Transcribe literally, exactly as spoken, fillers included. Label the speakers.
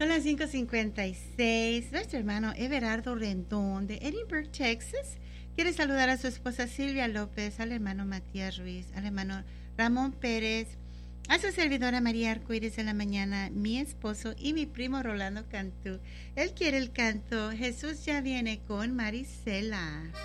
Speaker 1: Son las cinco cincuenta y seis. Nuestro hermano Everardo Rendón de Edinburgh, Texas, quiere saludar a su esposa Silvia López, al hermano Matías Ruiz, al hermano Ramón Pérez, a su servidora María Arcoíris de la mañana, mi esposo y mi primo Rolando Cantú. Él quiere el canto Jesús ya viene con Marisela.